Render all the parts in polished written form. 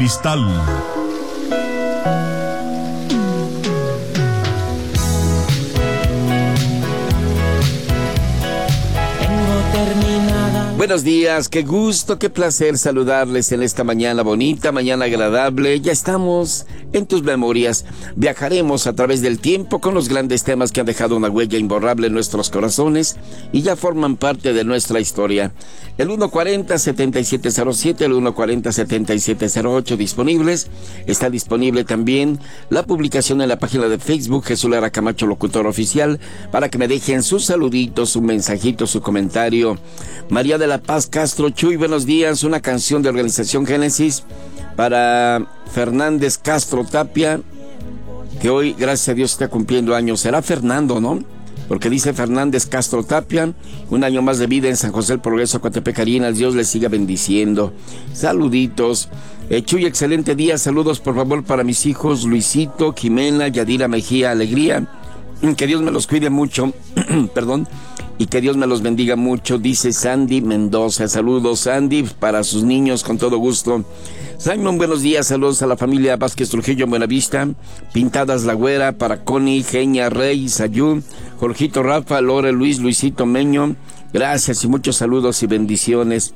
cristal. Buenos días, qué gusto, qué placer saludarles en esta mañana bonita, mañana agradable. Ya estamos en tus memorias. Viajaremos a través del tiempo con los grandes temas que han dejado una huella imborrable en nuestros corazones y ya forman parte de nuestra historia. El 140-7707, el 140-7708 disponibles. Está disponible también la publicación en la página de Facebook Jesús Lara Camacho Locutor Oficial para que me dejen sus saluditos, su mensajito, su comentario. María de la Paz Castro, Chuy, buenos días. Una canción de Organización Génesis para Fernández Castro Tapia, que hoy, gracias a Dios, está cumpliendo años. Será Fernando, ¿no? Porque dice Fernández Castro Tapia, un año más de vida en San José del Progreso, Coatepec, Arinas. Dios les siga bendiciendo. Saluditos. Chuy, excelente día. Saludos, por favor, para mis hijos Luisito, Jimena, Yadira Mejía, Alegría. Que Dios me los cuide mucho, perdón, y que Dios me los bendiga mucho, dice Sandy Mendoza. Saludos, Sandy, para sus niños, con todo gusto. Simon, buenos días, saludos a la familia Vázquez Trujillo en Buenavista. Pintadas La Güera, para Connie, Genia, Rey, Sayú, Jorgito, Rafa, Lore, Luis, Luisito, Meño. Gracias y muchos saludos y bendiciones.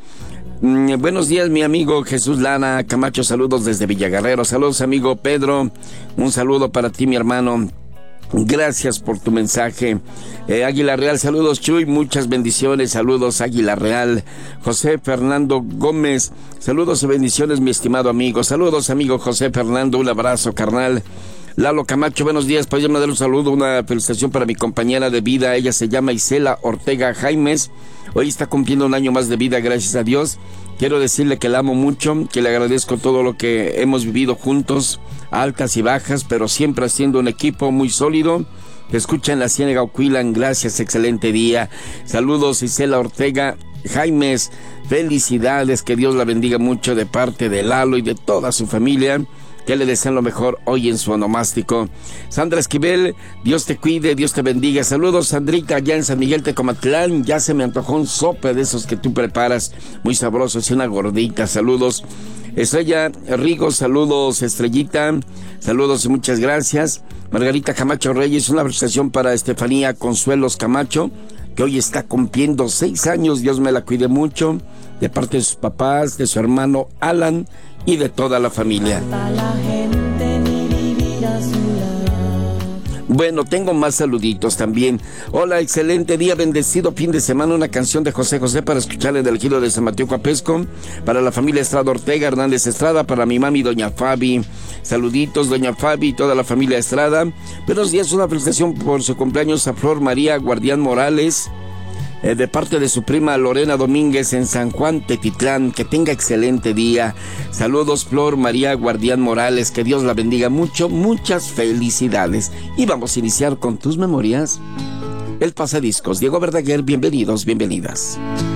Buenos días, mi amigo Jesús Lara Camacho, saludos desde Villaguerrero. Saludos, amigo Pedro, un saludo para ti, mi hermano. Gracias por tu mensaje. Águila Real, saludos, Chuy, muchas bendiciones. Saludos, Águila Real. José Fernando Gómez, saludos y bendiciones, mi estimado amigo. Saludos, amigo José Fernando, un abrazo, carnal. Lalo Camacho, buenos días. Pues yo me doy un saludo, una felicitación para mi compañera de vida. Ella se llama Isela Ortega Jaimes. Hoy está cumpliendo un año más de vida, gracias a Dios. Quiero decirle que la amo mucho, que le agradezco todo lo que hemos vivido juntos, altas y bajas, pero siempre haciendo un equipo muy sólido. Te escucha en la Ciénaga Ocuilan. Gracias, excelente día. Saludos, Isela Ortega Jaimes. Felicidades, que Dios la bendiga mucho de parte de Lalo y de toda su familia. Que le desean lo mejor hoy en su onomástico. Sandra Esquivel, Dios te cuide, Dios te bendiga. Saludos, Sandrita, allá en San Miguel Tecomatlán. Ya se me antojó un sope de esos que tú preparas, muy sabrosos, y una gordita. Saludos. Estrella Rigo, saludos, Estrellita. Saludos y muchas gracias. Margarita Camacho Reyes, una felicitación para Estefanía Consuelos Camacho, que hoy está cumpliendo 6 años. Dios me la cuide mucho, de parte de sus papás, de su hermano Alan y de toda la familia. Bueno, tengo más saluditos también. Hola, excelente día, bendecido fin de semana. Una canción de José José para escucharle del Giro de San Mateo Coapesco. Para la familia Estrada Ortega, Hernández Estrada. Para mi mami, doña Fabi. Saluditos, doña Fabi y toda la familia Estrada. Buenos días, una felicitación por su cumpleaños a Flor María Guardián Morales, de parte de su prima Lorena Domínguez en San Juan Tetitlán. Que tenga excelente día. Saludos, Flor María Guardián Morales, que Dios la bendiga mucho, muchas felicidades. Y vamos a iniciar con tus memorias. El Pasadiscos, Diego Verdaguer, bienvenidos, bienvenidas.